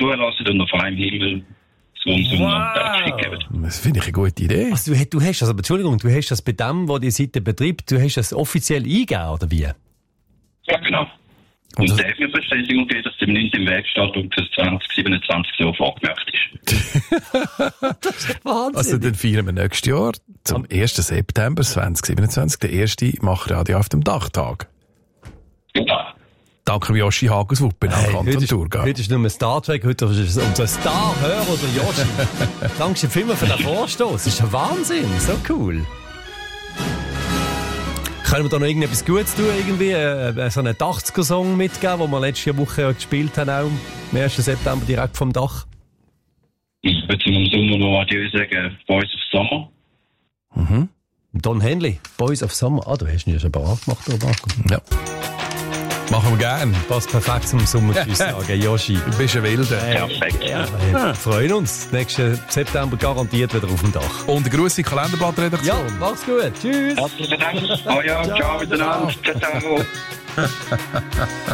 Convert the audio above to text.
zulassen und auf einem Himmel Sonne und Tag geben. Das finde ich eine gute Idee. Also, du hast das, aber Entschuldigung, du hast das bei dem, der die Seite betreibt, du hast das offiziell eingegeben, oder wie? Ja, genau. Und der hat mir Bestätigung gegeben, dass dem nicht im Weg steht und das 2027 so vorgemerkt ist. Das ist Wahnsinn. Also dann feiern wir nächstes Jahr zum 1. September 2027 den ersten Machradio auf dem Dachtag. Genau. Danke Joshi Hagelswuppen am Kanton Thurgau. Heute ist nur ein Star Trek, heute ist es unser Star-Hörer oder Joshi. Danke vielmals für den Vorstoß. Das ist ein Wahnsinn, so cool. Können wir da noch irgendetwas Gutes tun? Irgendwie so einen 80er-Song mitgeben, den wir letzte Woche ja gespielt haben, auch am 1. September direkt vom Dach? Ich würde im Sommer noch Adieu sagen, Boys of Summer. Mhm. Don Henley, Boys of Summer. Ah, du hast ihn ja schon bereit gemacht, oder Marco? Ja. Machen wir gern. Passt perfekt zum Sommer, würde ich sagen, Joshi. Du bist ein Wilder. Perfekt. Ja, wir freuen uns. Nächsten September garantiert wieder auf dem Dach. Und eine grosse Kalenderblattredaktion. Ja, mach's gut. Tschüss. Herzlichen Dank. Oh ja, ciao miteinander. Ciao.